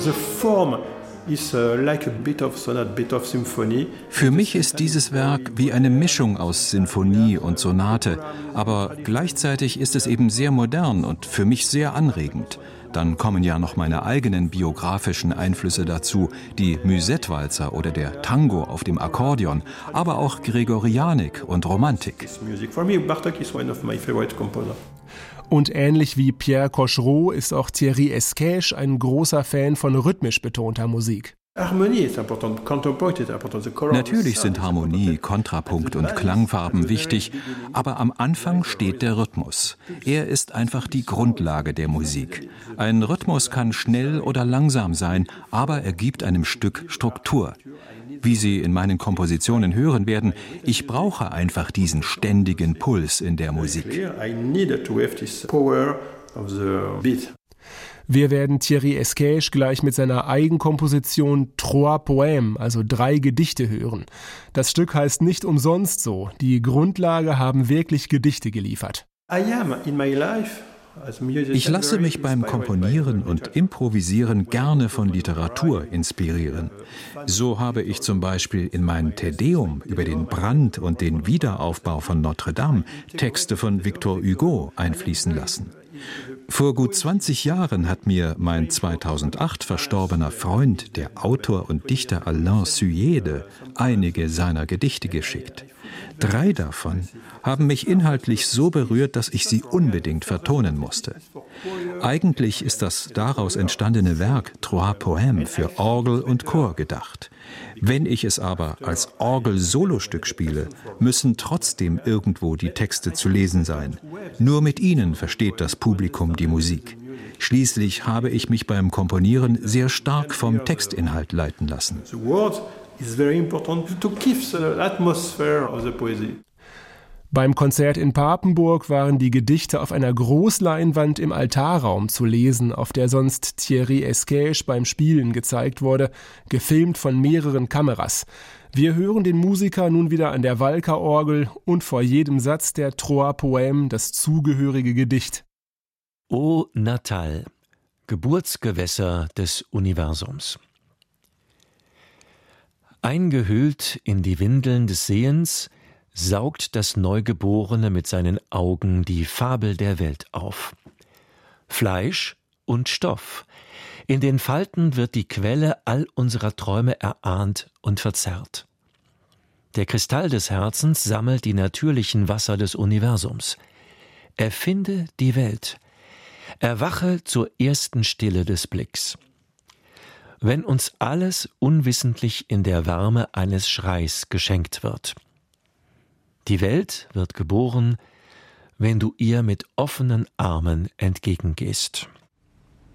The form is like a bit of sonate, bit of symphony. Für mich ist dieses Werk wie eine Mischung aus Sinfonie und Sonate, aber gleichzeitig ist es eben sehr modern und für mich sehr anregend. Dann kommen ja noch meine eigenen biografischen Einflüsse dazu, die Musette-Walzer oder der Tango auf dem Akkordeon, aber auch Gregorianik und Romantik. Und ähnlich wie Pierre Cochereau ist auch Thierry Esquèche ein großer Fan von rhythmisch betonter Musik. Natürlich sind Harmonie, Kontrapunkt und Klangfarben wichtig, aber am Anfang steht der Rhythmus. Er ist einfach die Grundlage der Musik. Ein Rhythmus kann schnell oder langsam sein, aber er gibt einem Stück Struktur. Wie Sie in meinen Kompositionen hören werden, ich brauche einfach diesen ständigen Puls in der Musik. Wir werden Thierry Esquèche gleich mit seiner Eigenkomposition Trois Poèmes, also 3 Gedichte, hören. Das Stück heißt nicht umsonst so. Die Grundlage haben wirklich Gedichte geliefert. Ich lasse mich beim Komponieren und Improvisieren gerne von Literatur inspirieren. So habe ich zum Beispiel in mein Te Deum über den Brand und den Wiederaufbau von Notre Dame Texte von Victor Hugo einfließen lassen. Vor gut 20 Jahren hat mir mein 2008 verstorbener Freund, der Autor und Dichter Alain Suyede, einige seiner Gedichte geschickt. 3 davon haben mich inhaltlich so berührt, dass ich sie unbedingt vertonen musste. Eigentlich ist das daraus entstandene Werk Trois Poèmes für Orgel und Chor gedacht. Wenn ich es aber als Orgel-Solostück spiele, müssen trotzdem irgendwo die Texte zu lesen sein. Nur mit ihnen versteht das Publikum die Musik. Schließlich habe ich mich beim Komponieren sehr stark vom Textinhalt leiten lassen. Beim Konzert in Papenburg waren die Gedichte auf einer Großleinwand im Altarraum zu lesen, auf der sonst Thierry Esquèche beim Spielen gezeigt wurde, gefilmt von mehreren Kameras. Wir hören den Musiker nun wieder an der Walker-Orgel und vor jedem Satz der Trois Poèmes das zugehörige Gedicht. O Natal, Geburtsgewässer des Universums. Eingehüllt in die Windeln des Sehens saugt das Neugeborene mit seinen Augen die Fabel der Welt auf. Fleisch und Stoff. In den Falten wird die Quelle all unserer Träume erahnt und verzerrt. Der Kristall des Herzens sammelt die natürlichen Wasser des Universums. Erfinde die Welt. Erwache zur ersten Stille des Blicks. Wenn uns alles unwissentlich in der Wärme eines Schreis geschenkt wird. Die Welt wird geboren, wenn du ihr mit offenen Armen entgegengehst.